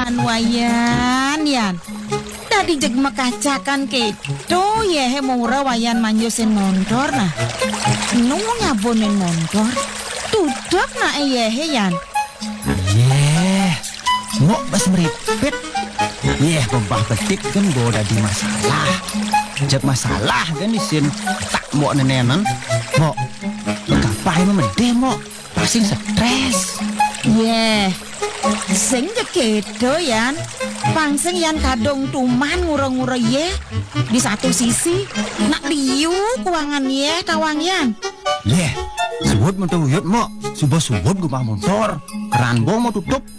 Anu wayan yan. Tadi jeg mekacakan kedo ya he mura wayan manjusin motor nah. Nunggu nyabonin motor. Tudok na he yan. Mok bas meripit. Bebah betik kan boda di masalah. Jak masalah kan isin tak mok nenenan. Mok, kapain memede mok. Pasing stres. Sing kedo yan. Pangsing yan kadung tuman ngura-ngura di satu sisi nak liu kuangan kawang yan. Subut mentu yut mok. Subut gumah motor. Keran bong mau tutup.